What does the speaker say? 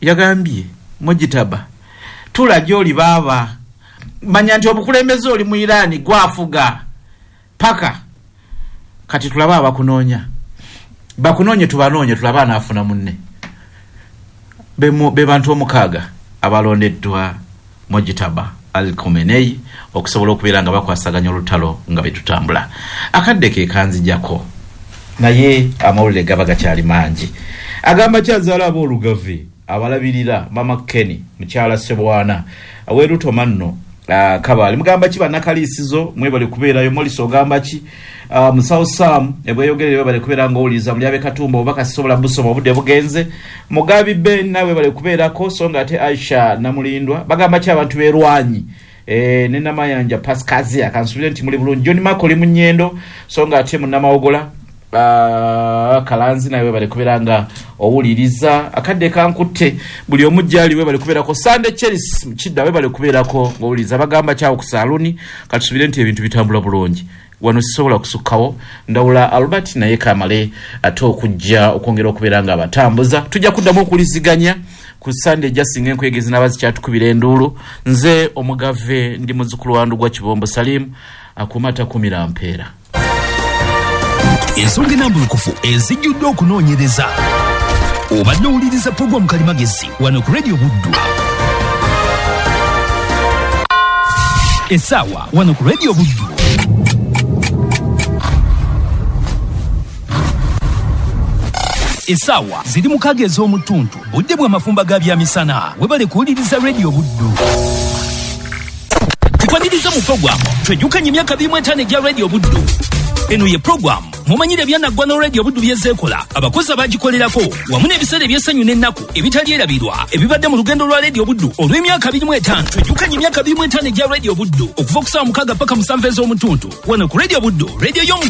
yagambye Mojitaba tula gyoli baba manya nti obukulembeze oli mu Iran gwafuga paka kati tulaba abakunoonya bakunonye tubanonye tulaba naafuna munne be bantu omukaaga abalondeddwa Mojitaba Al-Khamenei okusobola okubeera nga bakwasaganya olutalo nga betutambula akadde ke kanzijako naye amawulire gaba gakyali mangi agamba kyazaala aboolugave abalabirira Mama Kenny mukyala Sebwana aweruto manno kabali mugamba ki bannakaliisizo mwe bali kubeerayo Moliso ogamba ki Musawo Sam ebweyogerere bali kubeera ng'oliza mulyabe Katumba obaka sisobola busoma obudde bugenze Mugabi Ben nawe bali kubeerako so nga ate Aisha Namulindwa bagamba ki abantu beerwanyi ne Namayanja Pascazia kansubire nti muli bulungi John Makoli Munyendo so nga ate Munamawogola Kalanzi nawe bali kubeera nga owuliriza akadde kankutte buli omujjali we bali kubeerako Sunday Cheris mukidda we bali kubeerako ng'owuliriza bagamba kyawo ku saluni katusubire nti ebintu bitambula bulungi wano sisobola kusukkawo ndawula Albert naye kamale ate okujja okwongera okubeera nga abatambuza tujja kuddamu okuliziganya ku Sunday Justin enkwegezi n'abazi kyatukubira enduulu nze omugave ndi muzzukulu wandu gwa Kibombo Salim akumata kumira mpeera ensonga enambulukufu ezijjudde okunoonyereza obadde owuliriza pulogulaamu kalimagezi wano ku Radio Buddu essaawa wano ku Radio Buddu essaawa ziri mukaaga ez'omutuntu budde bw'amafumba ga byamisana webale kuwuliriza Radio Buddu tukwaniriza mu pulogulaamu twejjukanye emyaka 25 egya Radio Buddu eno ye pulogulaamu mumanyire byanaggwano Radio Buddu byezeekola abakozi abagikolerako wamu n'ebiseera ebyessanyu n'ennaku ebitalyerabirwa ebibadde mu lugendo lwa Radio Buddu olw'emyaka 25 twejjukanye emyaka 25 egya Radio Buddu okuva ku ssaawa 6 paka 7 ez'omutuntu wano ku Radio Buddu radio y'omu